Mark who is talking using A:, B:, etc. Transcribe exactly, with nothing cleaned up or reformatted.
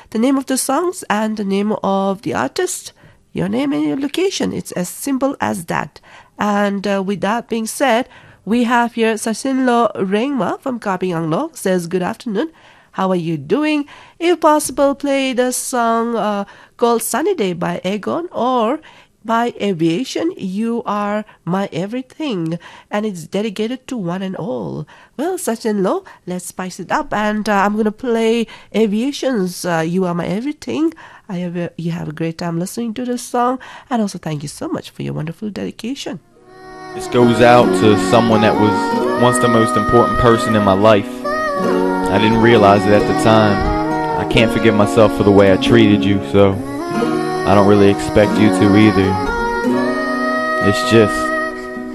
A: the name of the songs and the name of the artist, your name and your location. It's as simple as that. And uh, with that being said, we have here Sasinlo Rengma from Kaping Anglo says, good afternoon. How are you doing? If possible, play the song uh, called Sunny Day by Egon or by Aviation, You Are My Everything, and it's dedicated to one and all. Well, Sachin-lo, let's spice it up, and uh, I'm going to play Aviation's uh, You Are My Everything. I have a, you have a great time listening to this song, and also thank you so much for your wonderful dedication.
B: This goes out to someone that was once the most important person in my life. I didn't realize it at the time. I can't forgive myself for the way I treated you, so I don't really expect you to either. It's just